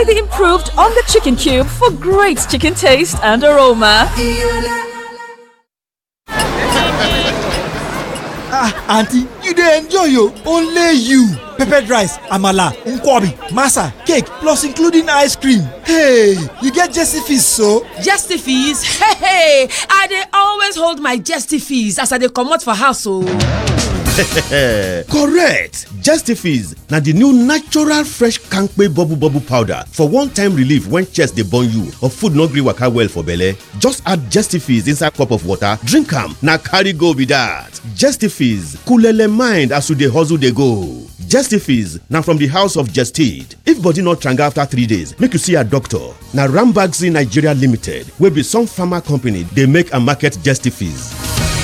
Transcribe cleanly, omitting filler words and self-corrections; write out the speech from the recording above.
Try the improved on the chicken cube for great chicken taste and aroma. Auntie, you dey enjoy yo. Only you. Peppered rice, amala, nkwobi, masa, cake, plus including ice cream. Hey, you get Jesty-Fees so? Jesty-Fees? Hey, I dey always hold my Jesty-Fees as I dey comot for house o. Correct! Jesty-Fees na the new natural fresh kampe bubble powder for one-time relief when chest dey burn you or food no gree waka well for belle. Just add Jesty-Fees inside cup of water, drink am, na carry go be that. Jesty-Fees coolele mind as you dey hustle dey go. Jesty-Fees na from the house of Gestid. If body no tranga after 3 days, make you see a doctor. Na Rambaxi Nigeria Limited wey be some pharma company dey make and market Jesty-Fees.